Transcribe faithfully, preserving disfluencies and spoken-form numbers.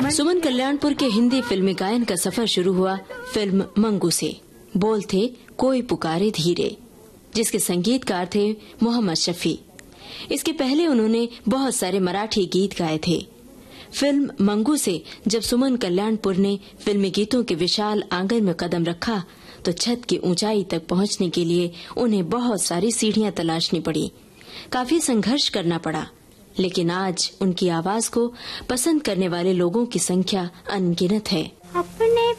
सुमन कल्याणपुर के हिंदी फिल्मी गायन का सफर शुरू हुआ फिल्म मंगू से। बोल थे कोई पुकारे धीरे, जिसके संगीतकार थे मोहम्मद शफी। इसके पहले उन्होंने बहुत सारे मराठी गीत गाए थे। फिल्म मंगू से जब सुमन कल्याणपुर ने फिल्मी गीतों के विशाल आंगन में कदम रखा तो छत की ऊंचाई तक पहुंचने के लिए उन्हें बहुत सारी सीढ़ियां तलाशनी पड़ी, काफी संघर्ष करना पड़ा। लेकिन आज उनकी आवाज को पसंद करने वाले लोगों की संख्या अनगिनत है। अपने